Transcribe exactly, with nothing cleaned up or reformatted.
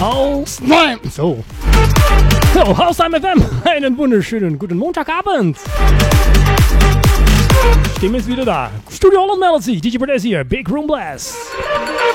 Hausheim. So. So, Hausheim F M. Einen wunderschönen guten Montagabend. Stimme ist wieder da. Studio Holland Melody. D J Berdez hier. Big Room Blast.